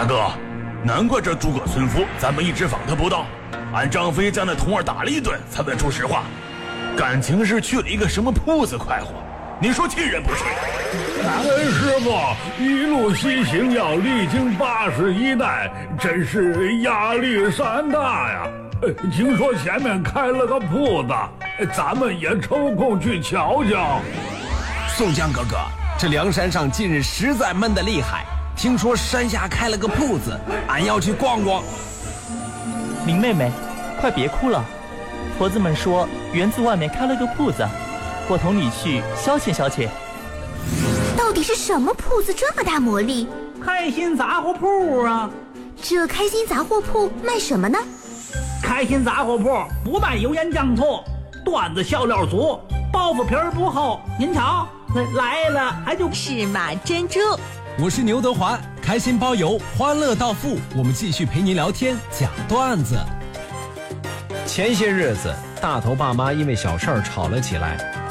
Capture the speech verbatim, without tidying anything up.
大哥，难怪这诸葛村夫咱们一直访他不到，俺张飞将那童儿打了一顿才问出实话，感情是去了一个什么铺子快活，你说气人不气？ 俺师傅一路西行要历经八十一难，真是压力山大呀。听说前面开了个铺子，咱们也抽空去瞧瞧。 宋江哥哥，这梁山上近日实在闷得厉害，听说山下开了个铺子，俺要去逛逛。 林妹妹，快别哭了，婆子们说园子外面开了个铺子，我同你去消遣消遣。 到底是什么铺子这么大魔力？ 开心杂货铺啊！ 这开心杂货铺卖什么呢？ 开心杂货铺不卖油盐酱醋，段子笑料足，包袱皮儿不厚。您瞧，来了还就赤马珍珠。 我是牛德华，开心包邮，欢乐到付。我们继续陪您聊天，讲段子。 前些日子，大头爸妈因为小事儿吵了起来。